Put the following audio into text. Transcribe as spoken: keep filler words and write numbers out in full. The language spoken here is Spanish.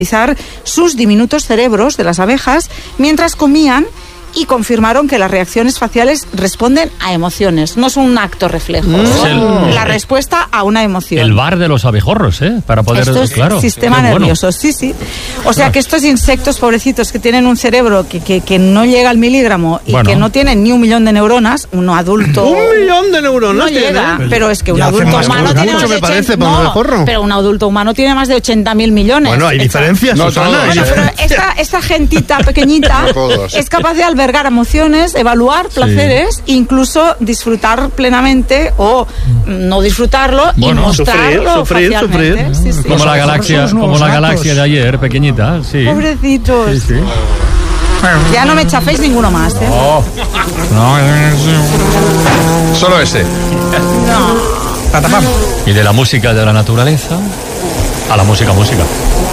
sus diminutos cerebros de las abejas mientras comían y confirmaron que las reacciones faciales responden a emociones, no son un acto reflejo, mm. son el, la respuesta a una emoción. El bar de los abejorros, ¿eh? Para poder, esto es claro, sistema nervioso, bueno. sí, sí. O sea que estos insectos pobrecitos que tienen un cerebro que, que, que no llega al milígramo y bueno. que no tienen ni un millón de neuronas, uno adulto... ¿Un millón de neuronas? No llega, tiene? pero es que un ya adulto humano tiene más de parece, no, pero un adulto humano tiene más de ochenta mil millones. Bueno, hay diferencias, no, Susana. Bueno, pero esta, esta gentita pequeñita es capaz de albergar emociones, evaluar placeres, sí. incluso disfrutar plenamente o no disfrutarlo bueno, y mostrarlo sufrir, sufrir, sufrir. Sí, sí. Como la galaxia, como la galaxia de ayer, pequeñita, sí. Pobrecitos. Sí, sí. Ya no me chaféis ninguno más, ¿eh? Oh. No, solo ese. No. Y de la música de la naturaleza a la música música.